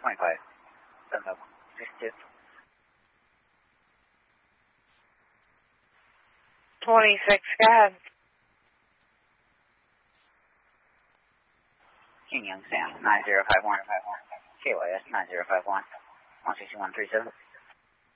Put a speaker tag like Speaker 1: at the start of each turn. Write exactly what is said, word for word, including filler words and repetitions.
Speaker 1: twenty-five. seven five one. sixty-two.
Speaker 2: twenty-six, go ahead.
Speaker 1: King Young Sam, nine zero five one. K Y S nine zero five one. one six one three seven.